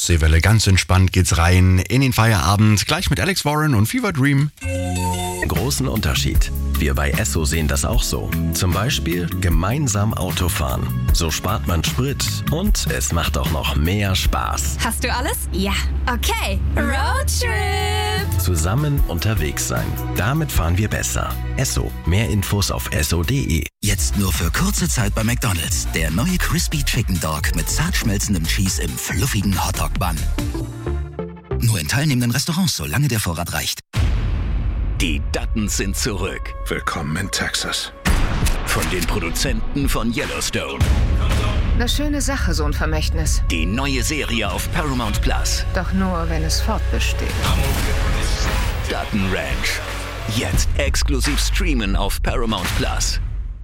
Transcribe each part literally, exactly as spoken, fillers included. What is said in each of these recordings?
Ostseewelle. Ganz entspannt geht's rein in den Feierabend. Gleich mit Alex Warren und Fever Dream. Großen Unterschied. Wir bei Esso sehen das auch so. Zum Beispiel gemeinsam Autofahren. So spart man Sprit und es macht auch noch mehr Spaß. Hast du alles? Ja. Okay. Roadtrip. Zusammen unterwegs sein. Damit fahren wir besser. Esso. Mehr Infos auf esso punkt de. Jetzt nur für kurze Zeit bei McDonald's. Der neue Crispy Chicken Dog mit zart schmelzendem Cheese im fluffigen Hotdog-Bun. Nur in teilnehmenden Restaurants, solange der Vorrat reicht. Die Duttons sind zurück. Willkommen in Texas. Von den Produzenten von Yellowstone. Eine schöne Sache, so ein Vermächtnis. Die neue Serie auf Paramount Plus. Doch nur, wenn es fortbesteht. Dutton Ranch. Jetzt exklusiv streamen auf Paramount Plus.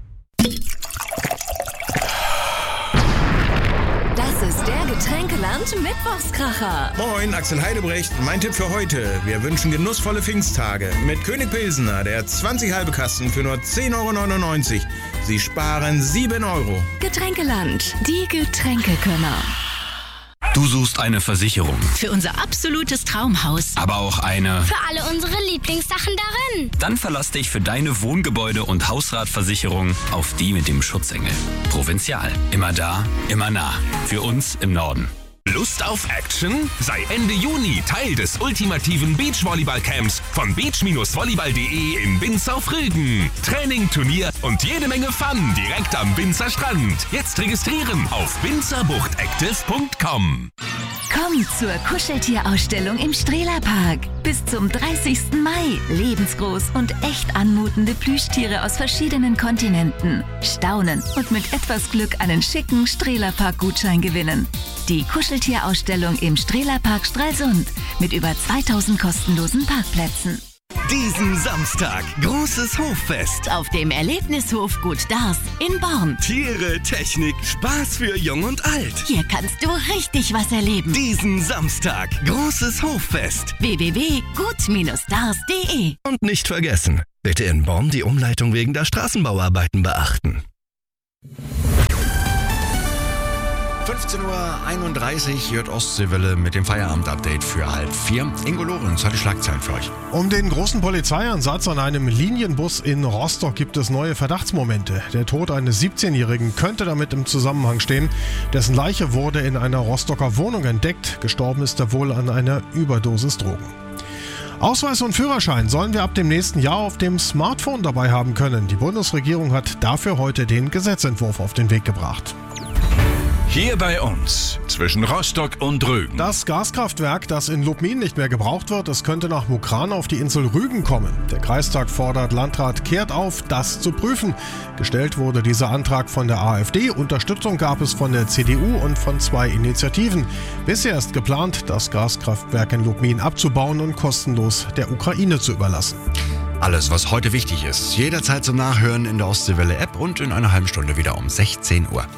Das ist der Getränkeland-Mittwochskracher. Moin, Axel Heidebrecht. Mein Tipp für heute. Wir wünschen genussvolle Pfingsttage. Mit König Pilsener, der zwanzig halbe Kasten für nur zehn Euro neunundneunzig. Sie sparen sieben Euro. Getränkeland, die Getränkekönner. Du suchst eine Versicherung, Für unser absolutes Traumhaus. aber auch eine... Für alle unsere Lieblingssachen darin. Dann verlass dich für deine Wohngebäude- und Hausratversicherung auf die mit dem Schutzengel. Provinzial. Immer da, immer nah. Für uns im Norden. Lust auf Action? Sei Ende Juni Teil des ultimativen Beachvolleyball-Camps von beach volleyball punkt de in Binz auf Rügen. Training, Turnier und jede Menge Fun direkt am Binzer Strand. Jetzt registrieren auf binzerbuchtactive punkt com. Komm zur Kuscheltierausstellung im Strehlerpark. Bis zum dreißigsten Mai. Lebensgroß und echt anmutende Plüschtiere aus verschiedenen Kontinenten. Staunen und mit etwas Glück einen schicken Strehlerpark-Gutschein gewinnen. Die Kuscheltierausstellung im Strehlerpark Stralsund mit über zweitausend kostenlosen Parkplätzen. Diesen Samstag großes Hoffest. Auf dem Erlebnishof Gut Dars in Born. Tiere, Technik, Spaß für Jung und Alt. Hier kannst du richtig was erleben. Diesen Samstag großes Hoffest. w w w punkt gut dars punkt de. Und nicht vergessen, bitte in Bonn die Umleitung wegen der Straßenbauarbeiten beachten. fünfzehn Uhr einunddreißig hört Ostseewelle mit dem Feierabend-Update für halb vier. Ingo Lorenz hat die Schlagzeilen für euch. Um den großen Polizeieinsatz an einem Linienbus in Rostock gibt es neue Verdachtsmomente. Der Tod eines siebzehnjährigen könnte damit im Zusammenhang stehen. Dessen Leiche wurde in einer Rostocker Wohnung entdeckt. Gestorben ist er wohl an einer Überdosis Drogen. Ausweis und Führerschein sollen wir ab dem nächsten Jahr auf dem Smartphone dabei haben können. Die Bundesregierung hat dafür heute den Gesetzentwurf auf den Weg gebracht. Hier bei uns, zwischen Rostock und Rügen. Das Gaskraftwerk, das in Lubmin nicht mehr gebraucht wird, es könnte nach Mukran auf die Insel Rügen kommen. Der Kreistag fordert Landrat Kehrt auf, das zu prüfen. Gestellt wurde dieser Antrag von der AfD. Unterstützung gab es von der C D U und von zwei Initiativen. Bisher ist geplant, das Gaskraftwerk in Lubmin abzubauen und kostenlos der Ukraine zu überlassen. Alles, was heute wichtig ist, jederzeit zum Nachhören in der Ostseewelle-App und in einer halben Stunde wieder um sechzehn Uhr.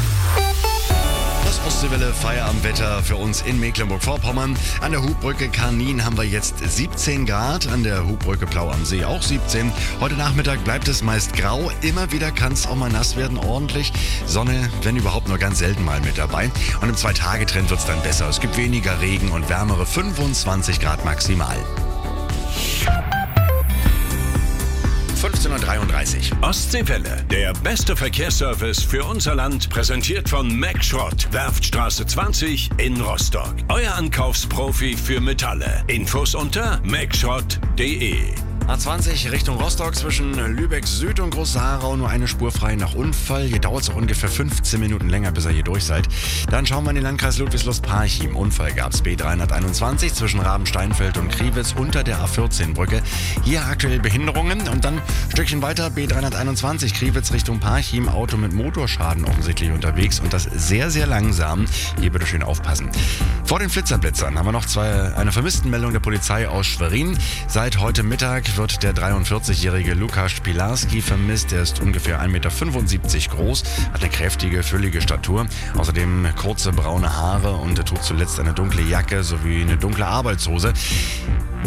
Das Ostseewelle Feierabendwetter für uns in Mecklenburg-Vorpommern. An der Hubbrücke Karnin haben wir jetzt siebzehn Grad, an der Hubbrücke Plau am See auch siebzehn. Heute Nachmittag bleibt es meist grau, immer wieder kann es auch mal nass werden, ordentlich. Sonne, wenn überhaupt, nur ganz selten mal mit dabei. Und im Zwei-Tage-Trend wird es dann besser. Es gibt weniger Regen und wärmere fünfundzwanzig Grad maximal. fünfzehn Uhr dreiunddreißig. Ostseewelle, der beste Verkehrsservice für unser Land, präsentiert von Mack Schrott, Werftstraße zwanzig in Rostock. Euer Ankaufsprofi für Metalle. Infos unter mackschrott punkt de. A zwanzig Richtung Rostock zwischen Lübeck Süd und Groß-Saarau nur eine Spur frei nach Unfall. Hier dauert es auch ungefähr fünfzehn Minuten länger, bis ihr hier durch seid. Dann schauen wir in den Landkreis Ludwigslust-Parchim. Unfall gab es B dreihunderteinundzwanzig zwischen Rabensteinfeld und Kriwitz unter der A vierzehn Brücke. Hier aktuell Behinderungen und dann ein Stückchen weiter B dreihunderteinundzwanzig Kriwitz Richtung Parchim. Auto mit Motorschaden offensichtlich unterwegs und das sehr, sehr langsam. Hier bitte schön aufpassen. Vor den Flitzerblitzern haben wir noch zwei, eine Vermisstenmeldung der Polizei aus Schwerin. Seit heute Mittag wird der dreiundvierzigjährige Lukas Spilarski vermisst. Er ist ungefähr ein Meter fünfundsiebzig groß, hat eine kräftige, füllige Statur. Außerdem kurze braune Haare und er trug zuletzt eine dunkle Jacke sowie eine dunkle Arbeitshose.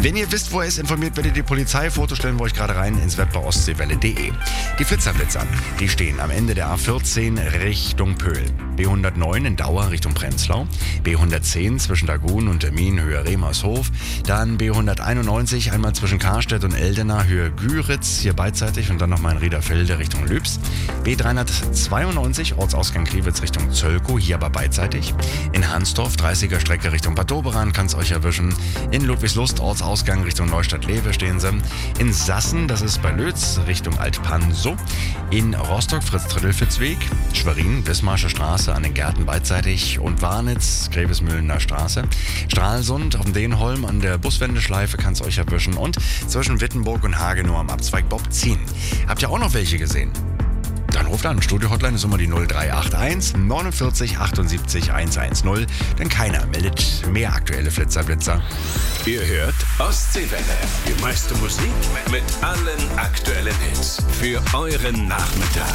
Wenn ihr wisst, wo er ist, informiert bitte die Polizei. Foto stellen wir euch gerade rein ins Web bei ostseewelle punkt de. Die Flitzerblitzer, die stehen am Ende der A vierzehn Richtung Pöhl. B hundertneun in Dauer Richtung Prenzlau. B hundertzehn zwischen Dagun und Termin Höhe Remershof. Dann B hunderteinundneunzig einmal zwischen Karstedt und Eldena Höhe Güritz, hier beidseitig und dann nochmal in Riederfelde Richtung Lübs. B dreihundertzweiundneunzig Ortsausgang Kriwitz Richtung Zölkow, hier aber beidseitig. In Hansdorf dreißiger Strecke Richtung Bad Doberan, kann es euch erwischen. In Ludwigslust Ortsausgang Richtung Neustadt-Lewe stehen sie. In Sassen, das ist bei Lötz Richtung Altpansow. In Rostock Fritz-Trittelfitz-Weg. Schwerin Bismarsche Straße an den Gärten beidseitig und Warnitz Grevesmühlener Straße. Stralsund auf dem Denholm an der Buswendeschleife kann es euch erwischen und zwischen Wittenburg und Hagenow am Abzweig Bobzien. Habt ihr auch noch welche gesehen? Dann ruft an. Studio-Hotline ist immer die null drei acht eins neunundvierzig achtundsiebzig hundertzehn, denn keiner meldet mehr aktuelle Flitzerblitzer. Ihr hört Ostseewelle. Die meiste Musik mit allen aktuellen Hits für euren Nachmittag.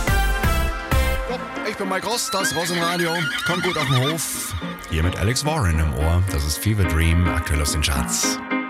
Ich bin Mike Rost, das ist Ross im Radio. Kommt gut auf den Hof. Hier mit Alex Warren im Ohr. Das ist Fever Dream, aktuell aus den Charts.